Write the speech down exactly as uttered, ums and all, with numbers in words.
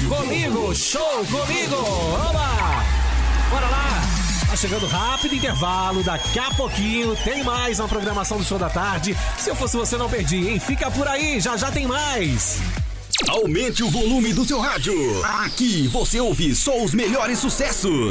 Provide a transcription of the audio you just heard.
Comigo, show comigo. Oba! Bora lá. Tá chegando rápido intervalo, daqui a pouquinho tem mais na programação do Show da Tarde. Se eu fosse você, não perdi, hein? Fica por aí, já já tem mais. Aumente o volume do seu rádio. Aqui você ouve só os melhores sucessos.